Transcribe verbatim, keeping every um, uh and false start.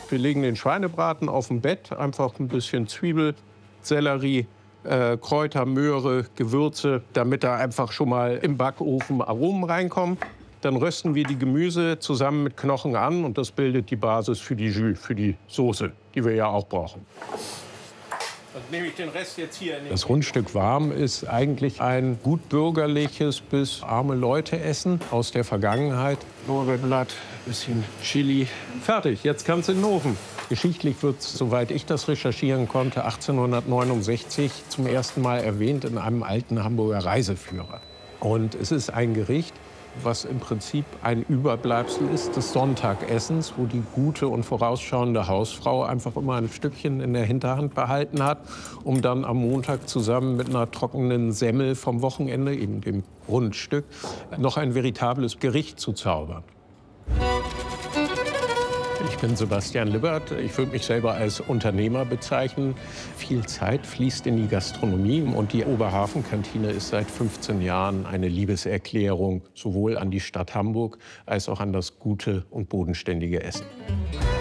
Wir legen den Schweinebraten auf dem Bett, einfach ein bisschen Zwiebel, Sellerie, äh, Kräuter, Möhre, Gewürze, damit da einfach schon mal im Backofen Aromen reinkommen. Dann rösten wir die Gemüse zusammen mit Knochen an und das bildet die Basis für die Jus, für die Soße, die wir ja auch brauchen. Dann nehme ich den Rest jetzt hier in den Das Rundstück warm ist eigentlich ein gut bürgerliches bis arme Leute Essen aus der Vergangenheit. Lorbeerblatt, bisschen Chili. Fertig, jetzt kann's in den Ofen. Geschichtlich wird es, soweit ich das recherchieren konnte, achtzehnhundertneunundsechzig zum ersten Mal erwähnt in einem alten Hamburger Reiseführer. Und es ist ein Gericht, was im Prinzip ein Überbleibsel ist des Sonntagessens, wo die gute und vorausschauende Hausfrau einfach immer ein Stückchen in der Hinterhand behalten hat, um dann am Montag zusammen mit einer trockenen Semmel vom Wochenende, eben dem Rundstück, noch ein veritables Gericht zu zaubern. Ich bin Sebastian Libbert. Ich würde mich selber als Unternehmer bezeichnen. Viel Zeit fließt in die Gastronomie und die Oberhafenkantine ist seit fünfzehn Jahren eine Liebeserklärung sowohl an die Stadt Hamburg als auch an das gute und bodenständige Essen.